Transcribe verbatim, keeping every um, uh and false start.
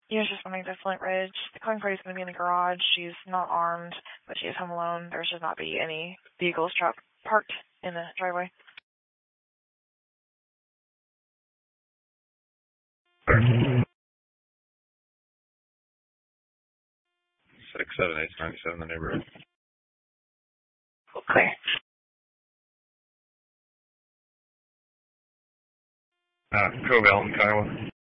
He was responding to Flint Ridge. The calling party is going to be in the garage. She's not armed, but she is home alone. There should not be any vehicles trapped, parked in the driveway. six seven eight ninety-seven, the neighborhood. Clear. Uh, Cove Elton, Kiowa.